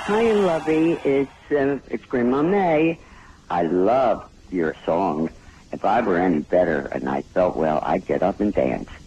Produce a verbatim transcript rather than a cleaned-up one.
Hi, Lovey. It's, uh, it's Grandma May. I love your song. If I were any better and I felt well, I'd get up and dance.